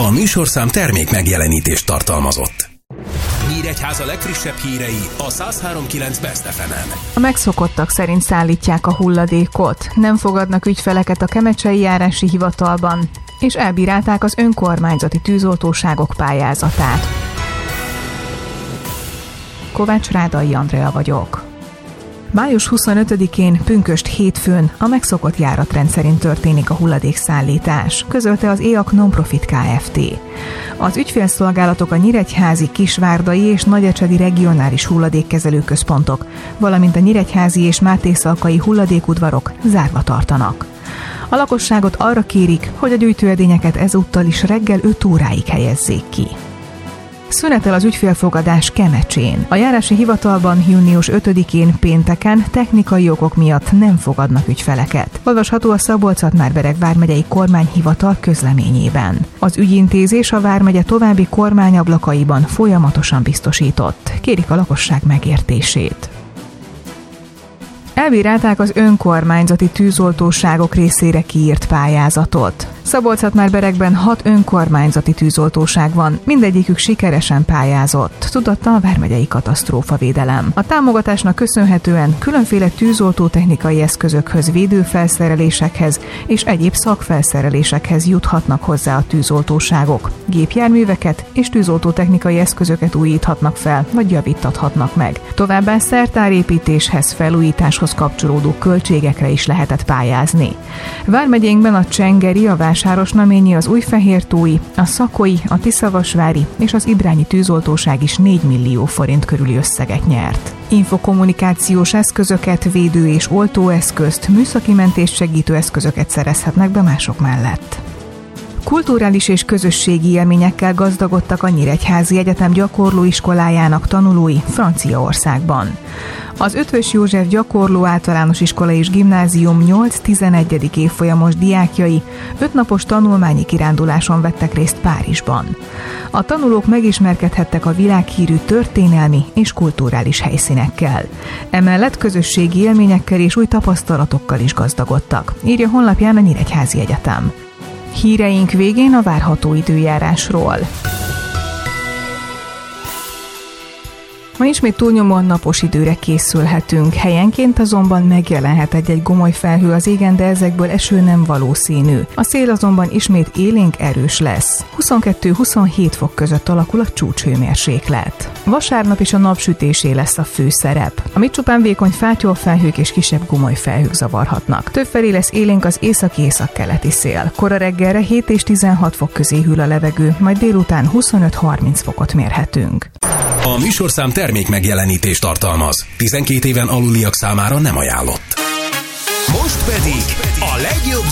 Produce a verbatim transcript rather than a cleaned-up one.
A műsorszám termék megjelenítést tartalmazott. Nyíregyháza legfrissebb hírei a száz három pont kilenc Best ef emen. A megszokottak szerint szállítják a hulladékot, nem fogadnak ügyfeleket a Kemecsei járási hivatalban, és elbírálták az önkormányzati tűzoltóságok pályázatát. Kovács Rádai Andrea vagyok. május huszonötödikén, pünkösd hétfőn a megszokott járatrend szerint történik a hulladékszállítás, közölte az é á ká Nonprofit Kft. Az ügyfélszolgálatok a nyíregyházi, kisvárdai és nagyecsedi regionális hulladékkezelő központok, valamint a nyíregyházi és mátészalkai hulladékudvarok zárva tartanak. A lakosságot arra kérik, hogy a gyűjtőedényeket ezúttal is reggel öt óráig helyezzék ki. Szünetel az ügyfélfogadás Kemecsén. A járási hivatalban június ötödikén pénteken technikai okok miatt nem fogadnak ügyfeleket. Olvasható a Szabolcs-Szatmár-Bereg vármegyei kormányhivatal közleményében. Az ügyintézés a vármegye további kormányablakaiban folyamatosan biztosított. Kérik a lakosság megértését. Elbírálták az önkormányzati tűzoltóságok részére kiírt pályázatot. Szabolcs-Szatmár-Beregben hat önkormányzati tűzoltóság van, mindegyikük sikeresen pályázott, tudatta a vármegyei katasztrófavédelem. A támogatásnak köszönhetően különféle tűzoltótechnikai eszközökhöz, védőfelszerelésekhez és egyéb szakfelszerelésekhez juthatnak hozzá a tűzoltóságok. Gépjárműveket és tűzoltótechnikai eszközöket újíthatnak fel, vagy javítathatnak meg. Továbbá szertárépítéshez, felújításhoz kapcsolódó költségekre is lehetett pályázni. Vármegyénkben a Csengeri, a Vásárosnaményi, az Újfehértói, a Szakói, a Tiszavasvári és az Ibrányi tűzoltóság is négy millió forint körüli összeget nyert. Infokommunikációs eszközöket, védő- és oltóeszközt, műszaki mentést segítő eszközöket szerezhetnek be mások mellett. Kulturális és közösségi élményekkel gazdagodtak a Nyíregyházi Egyetem gyakorlóiskolájának tanulói Franciaországban. Az Eötvös József Gyakorló Általános Iskola és Gimnázium nyolc-tizenegyedik évfolyamos diákjai ötnapos tanulmányi kiránduláson vettek részt Párizsban. A tanulók megismerkedhettek a világhírű történelmi és kulturális helyszínekkel. Emellett közösségi élményekkel és új tapasztalatokkal is gazdagodtak, írja honlapján a Nyíregyházi Egyetem. Híreink végén a várható időjárásról. Ma ismét túlnyomóan napos időre készülhetünk, helyenként azonban megjelenhet egy-egy gomoly felhő az égen, de ezekből eső nem valószínű. A szél azonban ismét élénk erős lesz. huszonkettő-huszonhét fok között alakul a csúcshőmérséklet. Vasárnap is a napsütésé lesz a főszerep, amit csupán vékony fátyolfelhők és kisebb gomoly felhők zavarhatnak. Többfelé lesz élénk az északi-északkeleti szél. Kora reggelre hét és tizenhat fok közé hűl a levegő, majd délután huszonöt-harminc fokot mérhetünk. A műsorszám termék megjelenítést tartalmaz. tizenkét éven aluliak számára nem ajánlott. Most pedig a legjobb